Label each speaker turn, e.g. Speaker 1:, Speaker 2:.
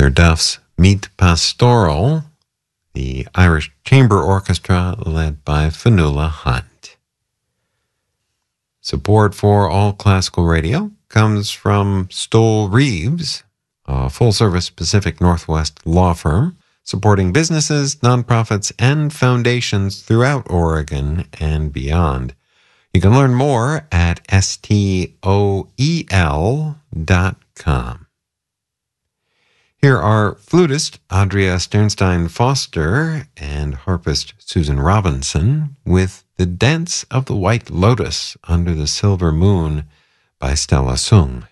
Speaker 1: their Duff's Meet Pastoral, the Irish Chamber Orchestra led by Fionnuala Hunt. Support for All Classical Radio comes from Stoll Reeves, a full-service Pacific Northwest law firm supporting businesses, nonprofits, and foundations throughout Oregon and beyond. You can learn more at stoel.com. Here are flutist Andrea Sternstein Foster and harpist Susan Robinson with The Dance of the White Lotus Under the Silver Moon by Stella Sung.